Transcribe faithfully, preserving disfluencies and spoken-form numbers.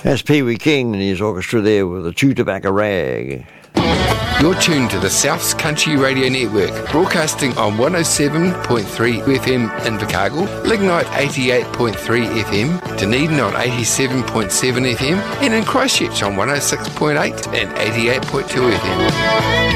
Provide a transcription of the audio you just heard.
That's Pee Wee King and his orchestra there with a chew tobacco rag. You're tuned to the South's Country Radio Network, broadcasting on one oh seven point three F M in Invercargill, Lignite eighty-eight point three F M, Dunedin on eighty-seven point seven F M, and in Christchurch on one oh six point eight and eighty-eight point two F M.